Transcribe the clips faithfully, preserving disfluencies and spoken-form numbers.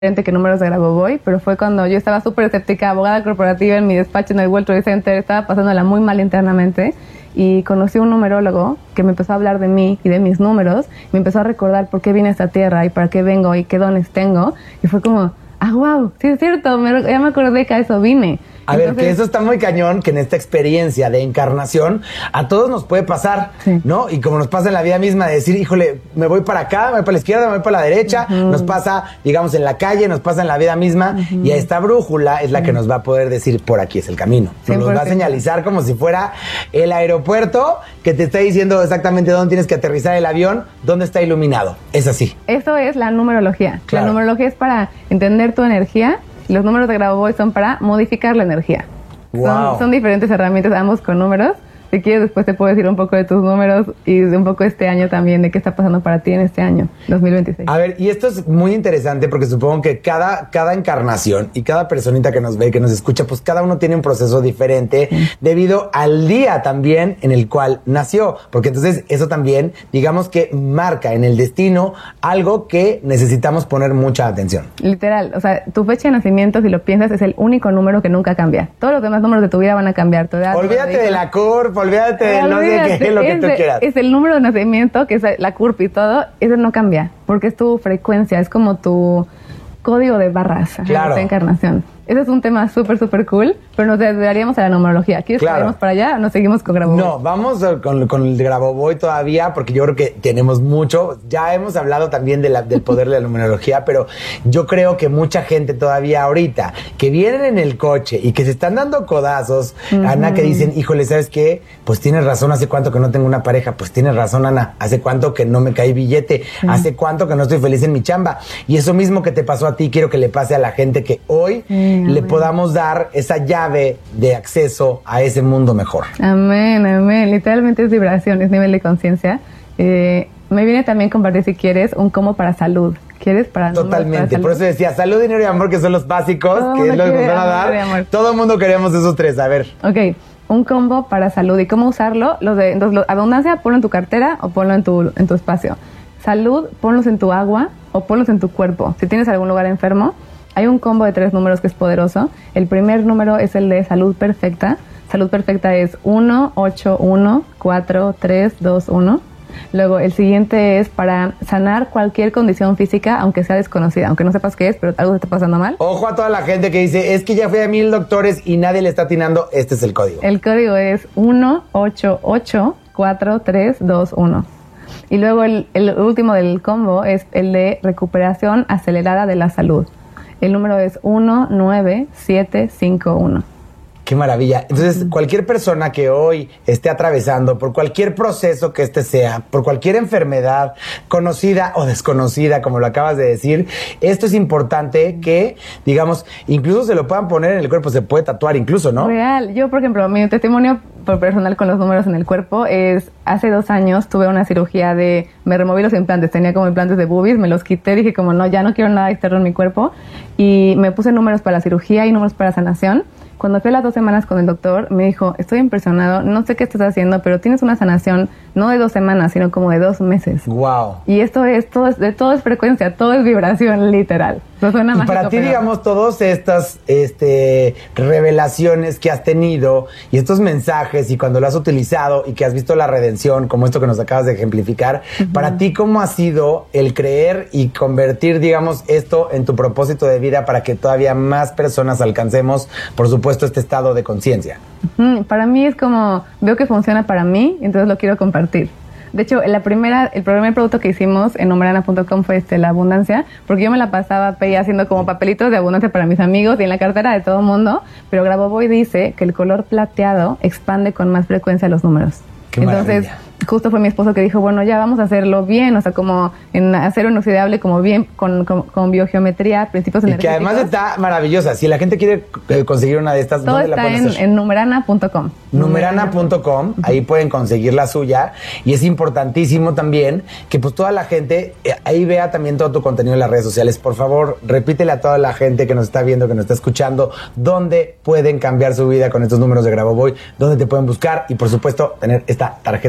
que números de Grabovoi, pero fue cuando yo estaba súper escéptica, abogada corporativa en mi despacho en el World Trade Center, estaba pasándola muy mal internamente y conocí a un numerólogo que me empezó a hablar de mí y de mis números, me empezó a recordar por qué vine a esta tierra y para qué vengo y qué dones tengo, y fue como, ah, wow, sí es cierto, me, ya me acordé que a eso vine. A Entonces, ver, que eso está muy cañón, que en esta experiencia de encarnación a todos nos puede pasar, sí. ¿no? Y como nos pasa en la vida misma de decir, híjole, me voy para acá, me voy para la izquierda, me voy para la derecha, uh-huh. nos pasa, digamos, en la calle, nos pasa en la vida misma, uh-huh. y esta brújula es la uh-huh. que nos va a poder decir, por aquí es el camino. Nos lo va a señalizar como si fuera el aeropuerto que te está diciendo exactamente dónde tienes que aterrizar el avión, dónde está iluminado. Es así. Eso es la numerología. Claro. La numerología es para entender tu energía. Los números de Grabovoi son para modificar la energía. Wow. Son, son diferentes herramientas, ambos con números. Si quieres, después te puedo decir un poco de tus números y de un poco este año también, de qué está pasando para ti en este año, dos mil veintiséis. A ver, y esto es muy interesante porque supongo que cada, cada encarnación y cada personita que nos ve, que nos escucha, pues cada uno tiene un proceso diferente sí. debido al día también en el cual nació. Porque entonces eso también, digamos que marca en el destino algo que necesitamos poner mucha atención. Literal, o sea, tu fecha de nacimiento, si lo piensas, es el único número que nunca cambia. Todos los demás números de tu vida van a cambiar. Tu edad, olvídate de la curva, olvídate de no sé qué, lo que tú quieras. Es el número de nacimiento, que es la curva y todo, eso no cambia, porque es tu frecuencia, es como tu código de barras claro. de encarnación. Ese es un tema súper, súper cool, pero nos desviaríamos a la numerología. ¿Quieres claro. que vayamos para allá o nos seguimos con Grabovoi? No, vamos con, con el Grabovoi todavía, porque yo creo que tenemos mucho. Ya hemos hablado también de la, del poder de la numerología, pero yo creo que mucha gente todavía ahorita, que vienen en el coche y que se están dando codazos, uh-huh. Ana, que dicen, híjole, ¿sabes qué? Pues tienes razón, ¿hace cuánto que no tengo una pareja? Pues tienes razón, Ana, ¿hace cuánto que no me cae billete? Uh-huh. ¿Hace cuánto que no estoy feliz en mi chamba? Y eso mismo que te pasó a ti, quiero que le pase a la gente que hoy uh-huh. le podamos dar esa llave de acceso a ese mundo mejor. Amén, amén. Literalmente es vibración, es nivel de conciencia. Eh, me viene también compartir, si quieres, un cómo para salud. ¿Quieres para Totalmente, para por eso decía salud, dinero y amor, que son los básicos, todo que es lo que nos van a dar. Todo el mundo queremos esos tres, a ver. Ok, un combo para salud. ¿Y cómo usarlo? Los de, entonces, lo, abundancia, ponlo en tu cartera o ponlo en tu, en tu espacio. Salud, ponlos en tu agua o ponlos en tu cuerpo. Si tienes algún lugar enfermo, hay un combo de tres números que es poderoso. El primer número es el de salud perfecta. Salud perfecta es uno, ocho, uno, cuatro, tres, dos, uno. Luego el siguiente es para sanar cualquier condición física, aunque sea desconocida, aunque no sepas qué es, pero algo te está pasando mal. Ojo a toda la gente que dice, es que ya fui a mil doctores y nadie le está atinando. Este es el código. El código es uno, ocho, ocho, cuatro, tres, dos, uno. Y luego el, el último del combo es el de recuperación acelerada de la salud. El número es uno nueve siete cinco uno. Qué maravilla. Entonces, cualquier persona que hoy esté atravesando por cualquier proceso que este sea, por cualquier enfermedad conocida o desconocida, como lo acabas de decir, esto es importante que, digamos, incluso se lo puedan poner en el cuerpo, se puede tatuar incluso, ¿no? Real. Yo, por ejemplo, mi testimonio por personal con los números en el cuerpo es, hace dos años tuve una cirugía de, me removí los implantes, tenía como implantes de boobies, me los quité, dije como no, ya no quiero nada externo en mi cuerpo y me puse números para la cirugía y números para sanación. Cuando fui a las dos semanas con el doctor, me dijo, estoy impresionado, no sé qué estás haciendo, pero tienes una sanación no de dos semanas, sino como de dos meses. Wow. Y esto es, todo es, de todo es frecuencia, todo es vibración, literal. Eso suena y mágico, para ti, pero... digamos, todas estas este, revelaciones que has tenido y estos mensajes y cuando lo has utilizado y que has visto la redención, como esto que nos acabas de ejemplificar, uh-huh. para ti, ¿cómo ha sido el creer y convertir, digamos, esto en tu propósito de vida para que todavía más personas alcancemos, por supuesto, este estado de conciencia? Uh-huh. Para mí es como, veo que funciona para mí, entonces lo quiero compartir. De hecho, la primera, el primer producto que hicimos en numerana punto com fue este, la abundancia, porque yo me la pasaba haciendo como papelitos de abundancia para mis amigos y en la cartera de todo el mundo, pero Grabovoi dice que el color plateado expande con más frecuencia los números. Qué Entonces, maravilla. Justo fue mi esposo que dijo, bueno, ya vamos a hacerlo bien, o sea, como en acero inoxidable, como bien, con, con, con biogeometría, principios y energéticos. Y que además está maravillosa. Si la gente quiere conseguir una de estas, todo ¿dónde la pueden está hacer? en, en numerana punto com. numerana punto com, ahí pueden conseguir la suya. Y es importantísimo también que pues toda la gente eh, ahí vea también todo tu contenido en las redes sociales. Por favor, repítele a toda la gente que nos está viendo, que nos está escuchando, dónde pueden cambiar su vida con estos números de Grabovoi, dónde te pueden buscar y por supuesto tener esta tarjeta espectacular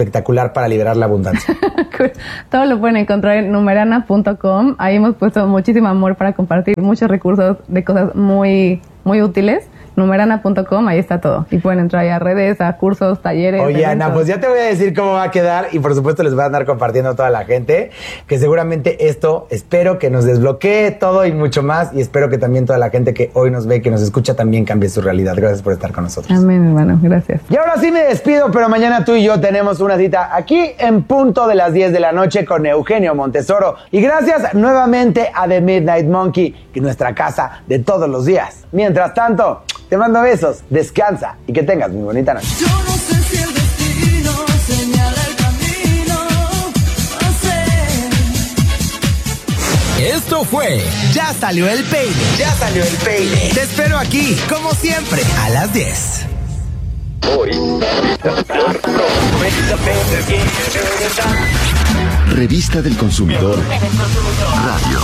espectacular para liberar la abundancia? Todo lo pueden encontrar en numerana punto com. Ahí hemos puesto muchísimo amor para compartir muchos recursos de cosas muy, muy útiles. numerana punto com, ahí está todo. Y pueden entrar ahí a redes, a cursos, talleres. Oye, eventos. Ana, pues ya te voy a decir cómo va a quedar y por supuesto les voy a andar compartiendo a toda la gente, que seguramente esto, espero que nos desbloquee todo y mucho más, y espero que también toda la gente que hoy nos ve, que nos escucha, también cambie su realidad. Gracias por estar con nosotros. Amén, hermano, gracias. Y ahora sí me despido, pero mañana tú y yo tenemos una cita aquí en punto de las diez de la noche con Eugenio Montesoro. Y gracias nuevamente a The Midnight Monkey, que es nuestra casa de todos los días. Mientras tanto, te mando besos, descansa y que tengas muy bonita noche. Yo no sé si el destino señala el camino, no sé. Esto fue Ya Salió el Peine. Ya salió el peine. Te espero aquí, como siempre, a las diez. Revista del Consumidor Radio.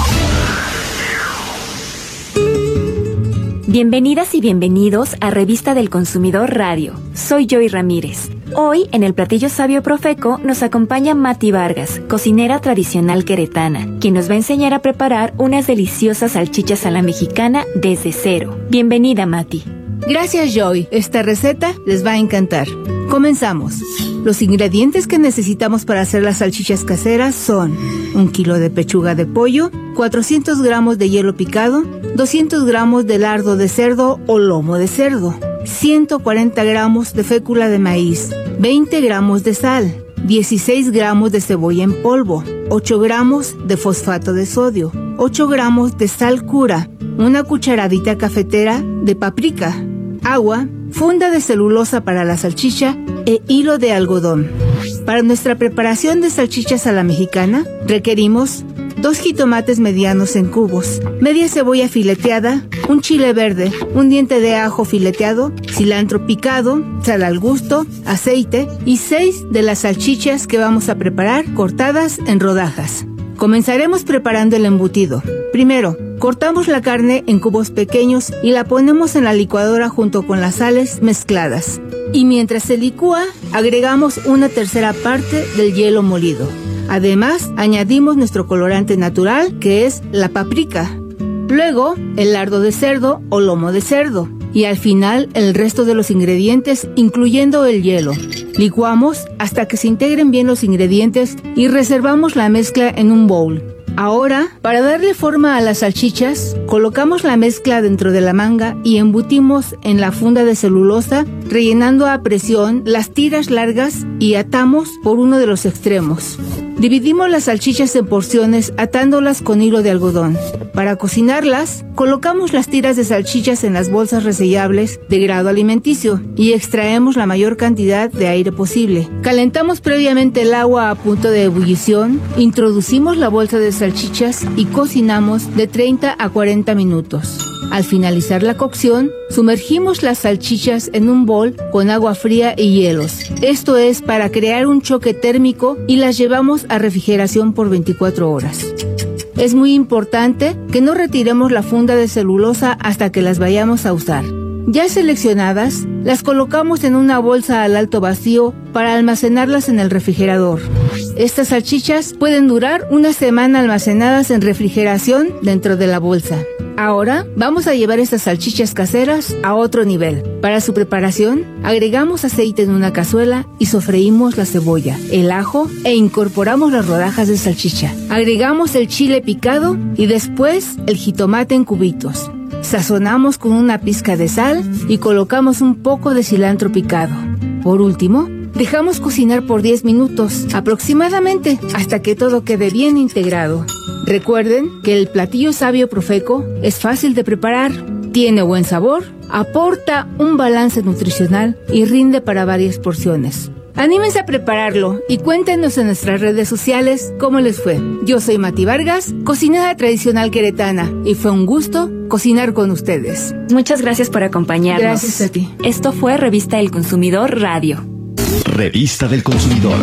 Bienvenidas y bienvenidos a Revista del Consumidor Radio. Soy Joy Ramírez. Hoy, en el Platillo Sabio Profeco, nos acompaña Mati Vargas, cocinera tradicional queretana, quien nos va a enseñar a preparar unas deliciosas salchichas a la mexicana desde cero. Bienvenida, Mati. Gracias, Joy. Esta receta les va a encantar. Comenzamos. Los ingredientes que necesitamos para hacer las salchichas caseras son un kilo de pechuga de pollo, cuatrocientos gramos de hielo picado, doscientos gramos de lardo de cerdo o lomo de cerdo, ciento cuarenta gramos de fécula de maíz, veinte gramos de sal, dieciséis gramos de cebolla en polvo, ocho gramos de fosfato de sodio, ocho gramos de sal cura, una cucharadita cafetera de paprika, agua, funda de celulosa para la salchicha e hilo de algodón. Para nuestra preparación de salchichas a la mexicana, requerimos dos jitomates medianos en cubos, media cebolla fileteada, un chile verde, un diente de ajo fileteado, cilantro picado, sal al gusto, aceite y seis de las salchichas que vamos a preparar cortadas en rodajas. Comenzaremos preparando el embutido. Primero, cortamos la carne en cubos pequeños y la ponemos en la licuadora junto con las sales mezcladas. Y mientras se licúa, agregamos una tercera parte del hielo molido. Además, añadimos nuestro colorante natural, que es la paprika. Luego, el lardo de cerdo o lomo de cerdo. Y al final, el resto de los ingredientes, incluyendo el hielo. Licuamos hasta que se integren bien los ingredientes y reservamos la mezcla en un bowl. Ahora, para darle forma a las salchichas, colocamos la mezcla dentro de la manga y embutimos en la funda de celulosa, rellenando a presión las tiras largas y atamos por uno de los extremos. Dividimos las salchichas en porciones atándolas con hilo de algodón. Para cocinarlas, colocamos las tiras de salchichas en las bolsas resellables de grado alimenticio y extraemos la mayor cantidad de aire posible. Calentamos previamente el agua a punto de ebullición, introducimos la bolsa de salchichas y cocinamos de treinta a cuarenta minutos. Al finalizar la cocción, sumergimos las salchichas en un bol con agua fría y hielos. Esto es para crear un choque térmico y las llevamos a refrigeración por veinticuatro horas. Es muy importante que no retiremos la funda de celulosa hasta que las vayamos a usar. Ya seleccionadas, las colocamos en una bolsa al alto vacío para almacenarlas en el refrigerador. Estas salchichas pueden durar una semana almacenadas en refrigeración dentro de la bolsa. Ahora vamos a llevar estas salchichas caseras a otro nivel. Para su preparación, agregamos aceite en una cazuela y sofreímos la cebolla, el ajo e incorporamos las rodajas de salchicha. Agregamos el chile picado y después el jitomate en cubitos. Sazonamos con una pizca de sal y colocamos un poco de cilantro picado. Por último, dejamos cocinar por diez minutos aproximadamente hasta que todo quede bien integrado. Recuerden que el platillo sabio Profeco es fácil de preparar, tiene buen sabor, aporta un balance nutricional y rinde para varias porciones. Anímense a prepararlo y cuéntenos en nuestras redes sociales cómo les fue. Yo soy Mati Vargas, cocinera tradicional queretana, y fue un gusto cocinar con ustedes. Muchas gracias por acompañarnos. Gracias a ti. Esto fue Revista del Consumidor Radio. Revista del Consumidor.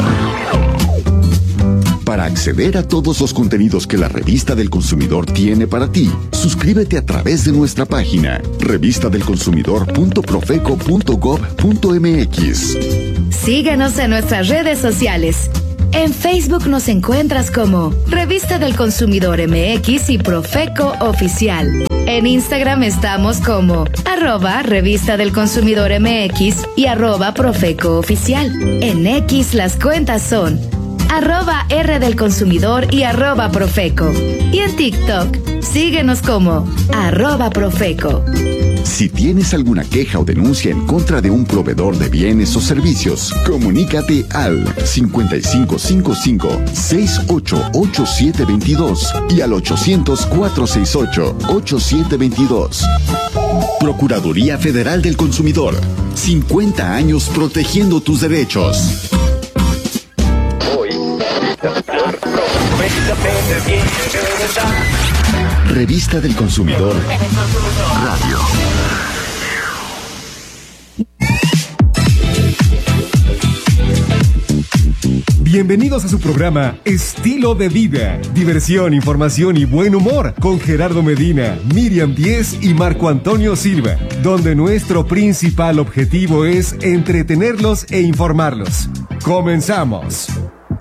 Para acceder a todos los contenidos que la Revista del Consumidor tiene para ti, suscríbete a través de nuestra página revista del consumidor punto profeco punto gob punto m x. Síguenos en nuestras redes sociales. En Facebook nos encuentras como Revista del Consumidor M X y Profeco Oficial. En Instagram estamos como arroba Revista del Consumidor M X y arroba Profeco Oficial. En X las cuentas son arroba R del Consumidor y arroba Profeco. Y en TikTok, síguenos como arroba Profeco. Si tienes alguna queja o denuncia en contra de un proveedor de bienes o servicios, comunícate al cincuenta y cinco cincuenta y cinco, sesenta y ocho, ochenta y siete veintidós y al ochocientos, cuatrocientos sesenta y ocho, ochenta y siete veintidós. Procuraduría Federal del Consumidor. cincuenta años protegiendo tus derechos. Revista del Consumidor Radio. Bienvenidos a su programa Estilo de Vida, diversión, información y buen humor con Gerardo Medina, Miriam Díez y Marco Antonio Silva, donde nuestro principal objetivo es entretenerlos e informarlos. ¡Comenzamos!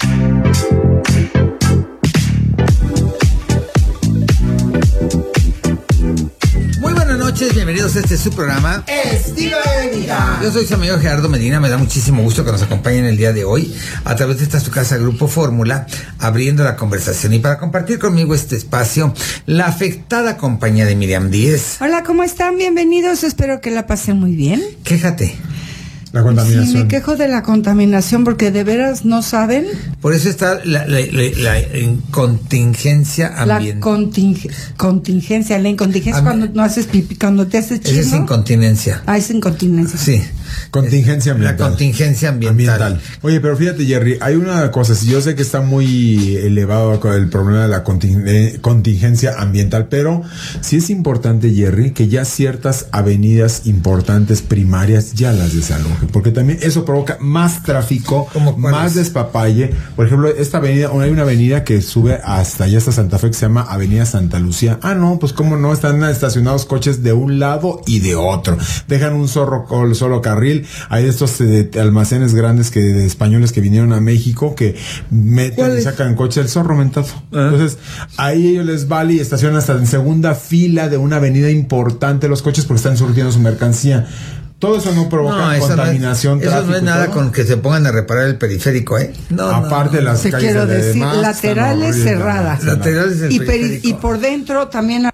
Bienvenidos a este su programa Estilo de Vida. Yo soy su amigo Gerardo Medina. Me da muchísimo gusto que nos acompañen el día de hoy a través de esta su casa Grupo Fórmula, abriendo la conversación y para compartir conmigo este espacio, la afectada compañía de Miriam Díez. Hola, ¿cómo están? Bienvenidos, espero que la pasen muy bien. Quéjate. La contaminación. Sí, me quejo de la contaminación porque de veras no saben. Por eso está la, la, la, la contingencia ambiental. La conting, contingencia, la incontingencia Am cuando no haces pipí, cuando te haces chino. Esa es incontinencia. Ah, es incontinencia. Sí. Contingencia ambiental. La contingencia ambiental. ambiental. Oye, pero fíjate, Jerry, hay una cosa, si yo sé que está muy elevado el problema de la contingencia ambiental, pero sí es importante, Jerry, que ya ciertas avenidas importantes primarias ya las desalojen, porque también eso provoca más tráfico, más despapalle. Por ejemplo, esta avenida, hay una avenida que sube hasta allá, hasta Santa Fe, que se llama Avenida Santa Lucía. Ah, no, pues cómo no, están estacionados coches de un lado y de otro. Dejan un zorro, solo carril. Hay estos eh, almacenes grandes que de españoles que vinieron a México que meten y sacan coche el zorro mentado. ¿Ah? Entonces, ahí ellos les vale y estacionan hasta en segunda fila de una avenida importante los coches porque están surtiendo su mercancía. Todo eso no provoca no, contaminación, no es, tráfico. Eso no es nada con que se pongan a reparar el periférico, ¿eh? No, aparte no. las Te calles quiero de decir, demás, laterales no, cerradas. Laterales del y, periférico. Y por dentro también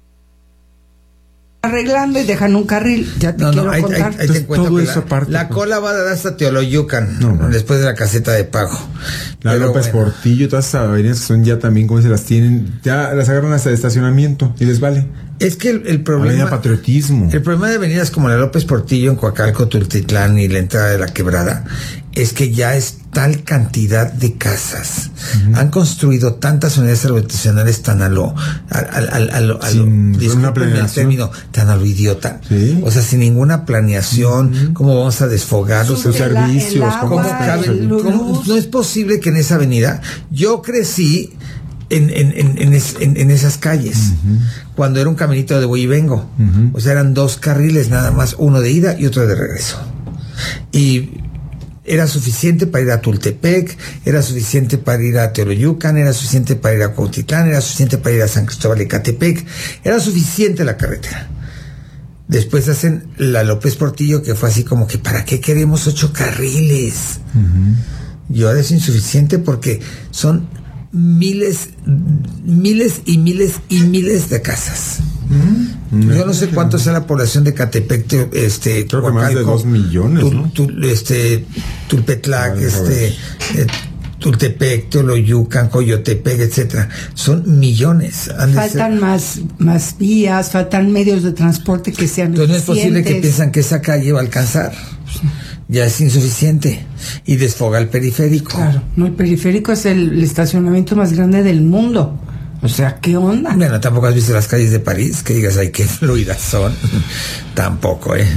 arreglando y dejan un carril. Ya te no, quiero no, ahí, contar. ahí, ahí te encuentro todo que eso la, aparte, la pues. cola va a dar hasta Teoloyucan, no, no. después de la caseta de pago. La Pero López bueno. Portillo, todas esas avenidas que son ya también, como se las tienen, ya las agarran hasta de estacionamiento y les vale. Es que el, el problema... Avenida Patriotismo. El problema de avenidas como la López Portillo en Coacalco, Tultitlán y la entrada de la Quebrada es que ya es tal cantidad de casas. Uh-huh. Han construido tantas unidades habitacionales tan a lo... Al, al, al, al, al, sin al una planeación. Término, tan a lo idiota. ¿Sí? O sea, sin ninguna planeación. Uh-huh. ¿Cómo vamos a desfogar los servicios? El agua, ¿Cómo cabe? el ¿Cómo? No es posible que en esa avenida... Yo crecí... En, en, en, en, es, en, en esas calles, uh-huh. cuando era un caminito de voy y vengo, uh-huh. o sea, eran dos carriles nada más, uno de ida y otro de regreso, y era suficiente para ir a Tultepec, era suficiente para ir a Teoloyucan, era suficiente para ir a Cuautitlán, era suficiente para ir a San Cristóbal de Catepec, era suficiente la carretera. Después hacen la López Portillo, que fue así como que ¿para qué queremos ocho carriles? Uh-huh. Y ahora es insuficiente porque son miles, miles y miles y miles de casas. Mm. Yo no sé cuánto sea la población de Catepec, este, creo Coacalco, que más de dos millones, tul, ¿no? tul, este, Tulpetlac, vale, este, eh, Tultepec, Teoloyucan, Coyotepec, etcétera. Son millones. Faltan más, más vías, faltan medios de transporte que sean Entonces no es posible que piensan que esa calle va a alcanzar. Ya es insuficiente y desfoga el periférico. Claro, no, el periférico es el, el estacionamiento más grande del mundo. O sea, ¿qué onda? Bueno, tampoco has visto las calles de París, que digas, ay, qué fluidas son. Tampoco, ¿eh?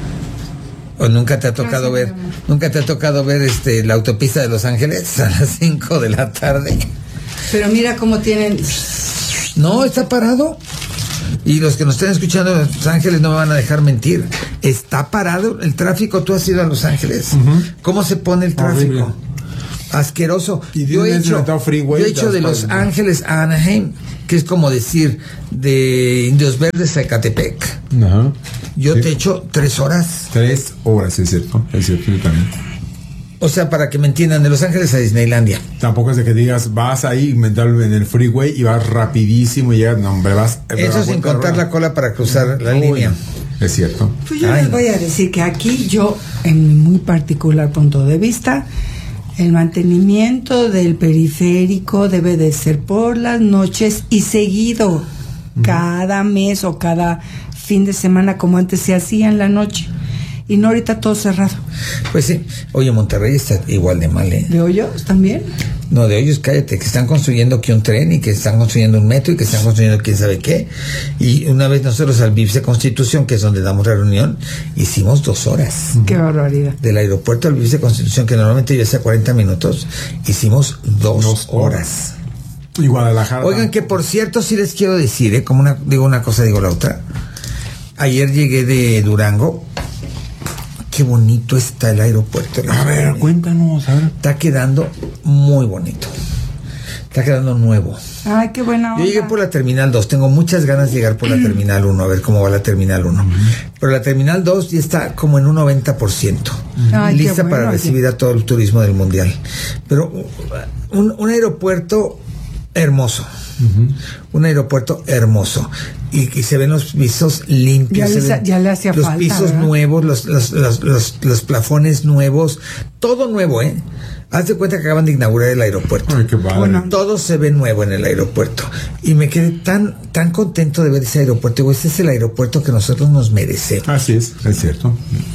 O nunca te ha tocado ver, nunca te ha tocado ver este la autopista de Los Ángeles a las cinco de la tarde. Pero mira cómo tienen. No, está parado. Y los que nos estén escuchando en Los Ángeles no me van a dejar mentir. Está parado el tráfico. Tú has ido a Los Ángeles. Uh-huh. ¿Cómo se pone el tráfico? Horrible. Asqueroso. Y yo he hecho, freeway, yo he hecho de Los Ángeles a Anaheim, que es como decir de Indios Verdes a Ecatepec. Uh-huh. Yo sí. te he hecho tres horas. Tres horas, es cierto. Es cierto, yo también. O sea, para que me entiendan, de Los Ángeles a Disneylandia. Tampoco es de que digas, vas ahí mental en el freeway y vas rapidísimo y llegas, no, hombre, vas. Eso sin contar la cola para cruzar la Uy, línea. Es cierto. Pues yo Ay, les voy a decir que aquí yo, en mi muy particular punto de vista, el mantenimiento del periférico debe de ser por las noches y seguido, uh-huh. cada mes o cada fin de semana, como antes se hacía en la noche. Y no ahorita todo cerrado. Pues sí. Oye, Monterrey está igual de mal, ¿eh? ¿De hoyos también? No, de hoyos, cállate, que están construyendo aquí un tren y que están construyendo un metro y que están construyendo quién sabe qué. Y una vez nosotros al V I P C Constitución, que es donde damos la reunión, hicimos dos horas. Qué barbaridad. Del aeropuerto al V I P C Constitución, que normalmente yo hacía cuarenta minutos, hicimos dos, dos horas. Y Guadalajara. Oigan, que por cierto, sí les quiero decir, ¿eh? Como una, digo una cosa, digo la otra. Ayer llegué de Durango. Qué bonito está el aeropuerto. A ver, cuéntanos, a ver. Está quedando muy bonito. Está quedando nuevo. Ay, qué buena onda. Yo llegué por la Terminal dos. Tengo muchas ganas de llegar por la Terminal uno, a ver cómo va la Terminal uno. Uh-huh. Pero la Terminal dos ya está como en un noventa por ciento. Ay, lista bueno, para recibir a todo el turismo del mundial. Pero un, un aeropuerto hermoso. Uh-huh. Un aeropuerto hermoso y, y se ven los pisos limpios, ya, se le, ven ya le hacía los falta, pisos ¿verdad? nuevos, los, los, los, los, los plafones nuevos, todo nuevo, ¿eh? Haz de cuenta que acaban de inaugurar el aeropuerto. Ay, qué padre. Bueno, todo se ve nuevo en el aeropuerto y me quedé tan tan contento de ver ese aeropuerto. Digo, este es el aeropuerto que nosotros nos merecemos. Así es, es cierto.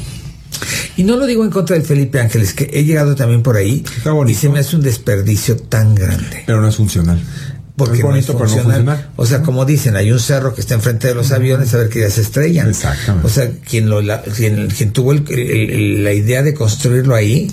Y no lo digo en contra del Felipe Ángeles, que he llegado también por ahí y se me hace un desperdicio tan grande. Pero no es funcional. Porque es bonito, no es funcional. Pero no funcional. O sea, como dicen, hay un cerro que está enfrente de los aviones, a ver que ya se estrellan. Exactamente. O sea, quien lo la, quien, quien tuvo el, el, el, la idea de construirlo ahí,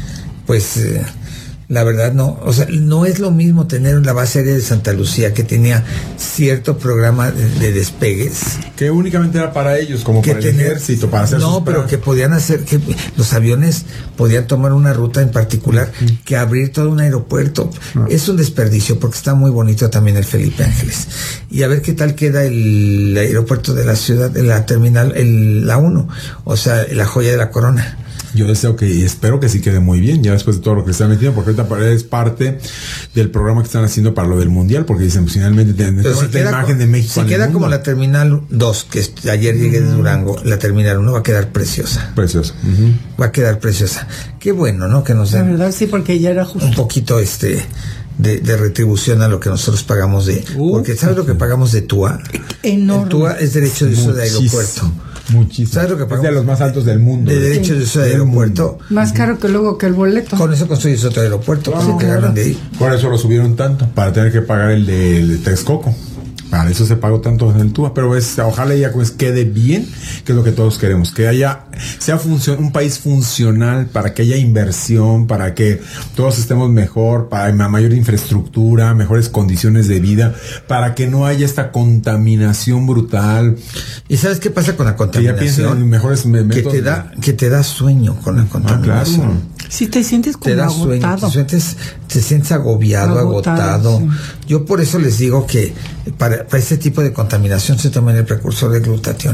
pues eh, la verdad no, o sea, no es lo mismo tener la base aérea de Santa Lucía, que tenía cierto programa de, de despegues, que únicamente era para ellos, como que para tener, el ejército, para hacer no, sus pero pruebas. Que podían hacer, que los aviones podían tomar una ruta en particular, uh-huh. que abrir todo un aeropuerto. Uh-huh. Es un desperdicio, porque está muy bonito también el Felipe Ángeles. Y a ver qué tal queda el aeropuerto de la ciudad, de la terminal, el, la uno, o sea, la joya de la corona. Yo deseo que y espero que sí quede muy bien, ya después de todo lo que están metiendo, porque ahorita es parte del programa que están haciendo para lo del mundial, porque dicen, pues, finalmente tenemos si la imagen de México. Si queda como la Terminal dos, que es, ayer llegué de Durango, la Terminal uno va a quedar preciosa. Preciosa. Uh-huh. Va a quedar preciosa. Qué bueno, ¿no? Que nos den. La verdad, sí, porque ya era justo. Un poquito este. De, de retribución a lo que nosotros pagamos de. Uh, porque ¿sabes lo que pagamos de T U A? Enorme. El T U A es derecho de uso de aeropuerto. Muchísimo. ¿Sabes lo que pagamos? Es de los más altos del mundo. De derecho de uso de aeropuerto. Más caro que luego que el boleto. Con eso construyes otro aeropuerto. Claro, que ganan de ahí. Por eso lo subieron tanto, para tener que pagar el de, el de Texcoco. Para eso se pagó tanto en el T U A, pero es, ojalá ya pues quede bien, que es lo que todos queremos, que haya, sea función, un país funcional, para que haya inversión, para que todos estemos mejor, para mayor infraestructura, mejores condiciones de vida, para que no haya esta contaminación brutal. ¿Y sabes qué pasa con la contaminación? En mejores que te da, que te da sueño con la contaminación. Ah, claro. Si te sientes como te da agotado. Sueño, te sientes, te sientes agobiado, agotado. agotado. Sí. Yo por eso les digo que para, para este tipo de contaminación se toman el precursor de glutatión.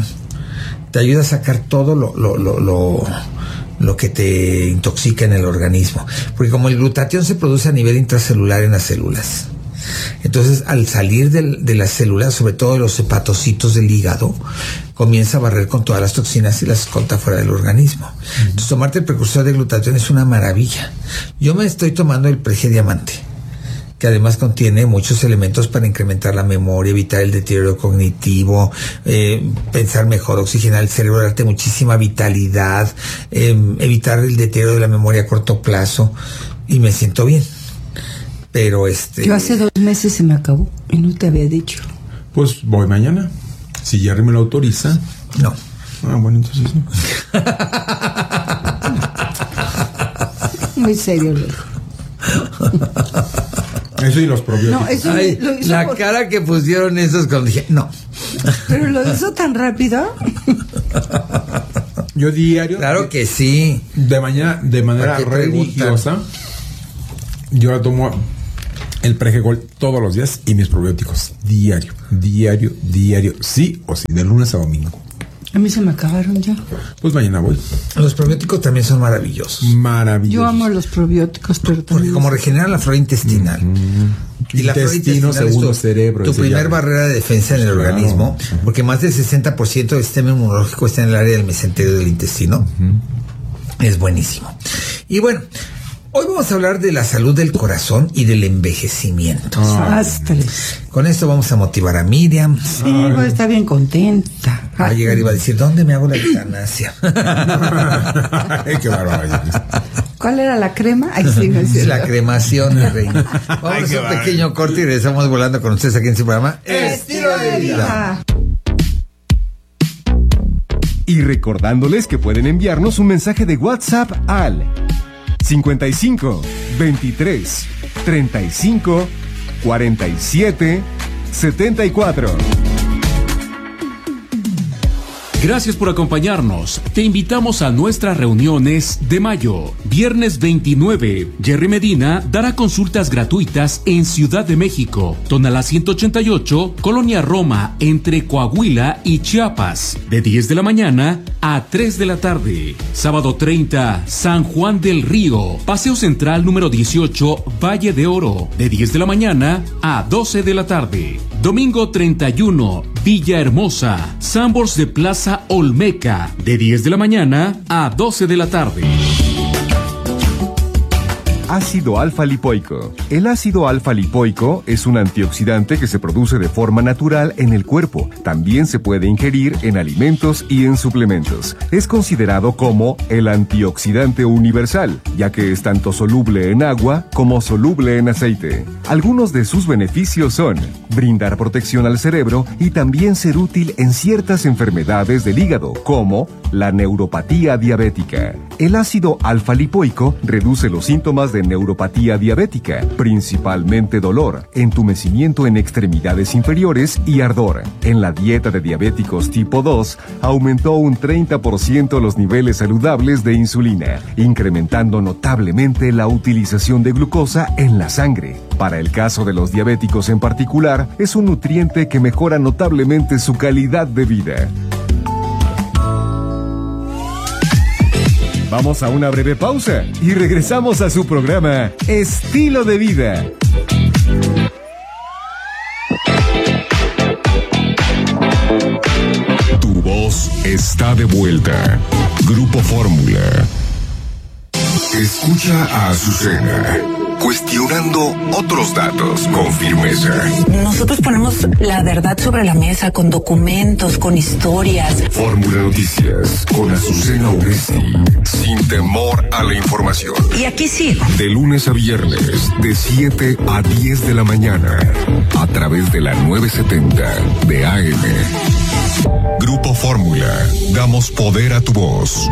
Te ayuda a sacar todo lo, lo, lo, lo, lo que te intoxica en el organismo. Porque como el glutatión se produce a nivel intracelular en las células, entonces al salir de, de las células, sobre todo de los hepatocitos del hígado, comienza a barrer con todas las toxinas y las escolta fuera del organismo. Uh-huh. Entonces tomarte el precursor de glutatión es una maravilla. Yo me estoy tomando el Prege Diamante, que además contiene muchos elementos para incrementar la memoria, evitar el deterioro cognitivo, eh, pensar mejor, oxigenar el cerebro, darte muchísima vitalidad, eh, evitar el deterioro de la memoria a corto plazo, y me siento bien. Pero este... Yo hace dos meses se me acabó y no te había dicho. Pues voy mañana. Si Jerry me lo autoriza. No. Ah, bueno, entonces no. Muy serio, Luis. Eso y los probióticos. No, eso Ay, lo hizo la por... cara que pusieron esos cuando dije, no. Pero lo hizo tan rápido. Yo diario. Claro que sí. De mañana, de manera religiosa, yo la tomo el Prejegol todos los días y mis probióticos diario, diario, diario, sí o sí, de lunes a domingo. A mí se me acabaron ya. Pues mañana voy. Los probióticos también son maravillosos. Maravillosos. Yo amo los probióticos, pero porque como regeneran la flora intestinal. Mm-hmm. Y la flora intestinal segundo es tu, cerebro, tu primer ya. barrera de defensa en el claro. organismo, uh-huh. porque más del sesenta por ciento del sistema inmunológico está en el área del mesenterio del intestino. Uh-huh. Es buenísimo. Y bueno, hoy vamos a hablar de la salud del corazón y del envejecimiento. Ah. Con esto vamos a motivar a Miriam. Sí, voy a estar bien contenta. Va a llegar y va a decir, ¿dónde me hago la eutanasia? Qué bárbaro. ¿Cuál era la crema? Ay, sí, no es la cremación de reina. Vamos Ay, a hacer un bárbaro. pequeño corte y regresamos volando con ustedes aquí en su programa Estilo de Vida. Y recordándoles que pueden enviarnos un mensaje de WhatsApp al cincuenta y cinco, veintitrés, treinta y cinco, cuarenta y siete, setenta y cuatro. Gracias por acompañarnos. Te invitamos a nuestras reuniones de mayo. Viernes veintinueve, Jerry Medina dará consultas gratuitas en Ciudad de México, Tonalá ciento ochenta y ocho, Colonia Roma, entre Coahuila y Chiapas, de diez de la mañana a tres de la tarde. Sábado treinta, San Juan del Río, Paseo Central número dieciocho, Valle de Oro, de diez de la mañana a doce de la tarde. Domingo treinta y uno, Villahermosa, Sambors de Plaza Olmeca, de diez de la mañana a doce de la tarde. Ácido alfa-lipoico. El ácido alfa-lipoico es un antioxidante que se produce de forma natural en el cuerpo. También se puede ingerir en alimentos y en suplementos. Es considerado como el antioxidante universal, ya que es tanto soluble en agua como soluble en aceite. Algunos de sus beneficios son brindar protección al cerebro y también ser útil en ciertas enfermedades del hígado, como la neuropatía diabética. El ácido alfa-lipoico reduce los síntomas de neuropatía diabética, principalmente dolor, entumecimiento en extremidades inferiores y ardor. En la dieta de diabéticos tipo dos, aumentó un treinta por ciento los niveles saludables de insulina, incrementando notablemente la utilización de glucosa en la sangre. Para el caso de los diabéticos en particular, es un nutriente que mejora notablemente su calidad de vida. Vamos a una breve pausa y regresamos a su programa Estilo de Vida. Tu voz está de vuelta. Grupo Fórmula. Escucha a Azucena cuestionando otros datos con firmeza. Nosotros ponemos la verdad sobre la mesa con documentos, con historias. Fórmula Noticias con Azucena Uresti, sin temor a la información. Y aquí sigo. De lunes a viernes, de siete a diez de la mañana, a través de la novecientos setenta de A M. Grupo Fórmula, damos poder a tu voz.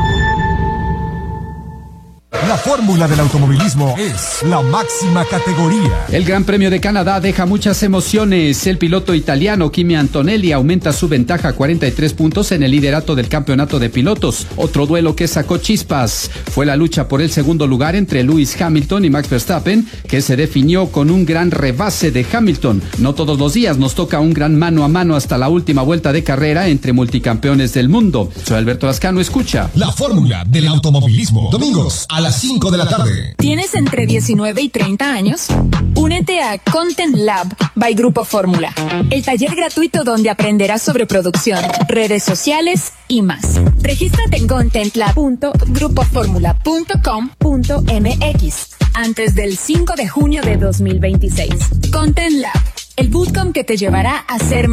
La fórmula del automovilismo es la máxima categoría. El Gran Premio de Canadá deja muchas emociones. El piloto italiano Kimi Antonelli aumenta su ventaja a cuarenta y tres puntos en el liderato del campeonato de pilotos. Otro duelo que sacó chispas fue la lucha por el segundo lugar entre Lewis Hamilton y Max Verstappen, que se definió con un gran rebase de Hamilton. No todos los días nos toca un gran mano a mano hasta la última vuelta de carrera entre multicampeones del mundo. Soy Alberto Lascano, escucha la fórmula del automovilismo, domingos a las cinco de la tarde. ¿Tienes entre diecinueve y treinta años? Únete a Content Lab by Grupo Fórmula, el taller gratuito donde aprenderás sobre producción, redes sociales y más. Regístrate en content lab punto grupo fórmula punto com punto m x antes del cinco de junio de dos mil veintiséis. Content Lab, el bootcamp que te llevará a ser